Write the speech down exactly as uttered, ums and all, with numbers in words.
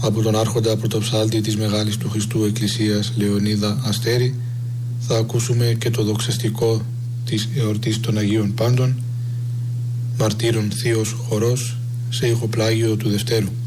Από τον άρχοντα πρωτοψάλτη της Μεγάλης του Χριστού Εκκλησίας Λεωνίδα Αστέρη θα ακούσουμε και το δοξαστικό της εορτής των Αγίων Πάντων, μαρτύρων θείος χορός σε ηχοπλάγιο του Δευτέρου.